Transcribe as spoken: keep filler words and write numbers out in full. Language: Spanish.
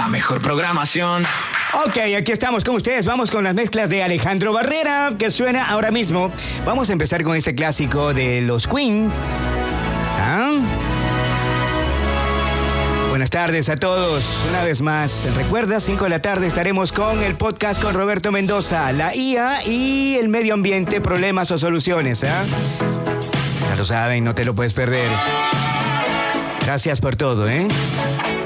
la mejor programación. Ok, aquí estamos con ustedes. Vamos con las mezclas de Alejandro Barrera, que suena ahora mismo. Vamos a empezar con este clásico de los Queen. ¿Ah? Buenas tardes a todos. Una vez más, recuerda, cinco de la tarde estaremos con el podcast con Roberto Mendoza, la I A y el medio ambiente, problemas o soluciones. ¿Ah? Ya lo saben, no te lo puedes perder. Gracias por todo, ¿eh?